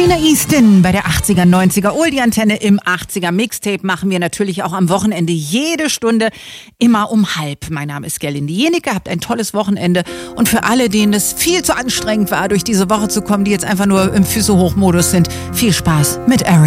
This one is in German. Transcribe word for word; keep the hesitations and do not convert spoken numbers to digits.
Sheena Easton bei der achtziger, neunziger Oldie-Antenne im achtziger Mixtape machen wir natürlich auch am Wochenende jede Stunde immer um halb. Mein Name ist Gerlinde Jenecke, habt ein tolles Wochenende und für alle, denen es viel zu anstrengend war, durch diese Woche zu kommen, die jetzt einfach nur im Füße-hoch-Modus sind, viel Spaß mit Eric.